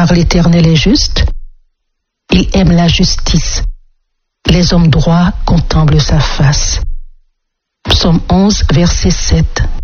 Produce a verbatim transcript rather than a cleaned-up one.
car l'Éternel est juste, il aime la justice. Les hommes droits contemplent sa face. Psaume onze, verset sept.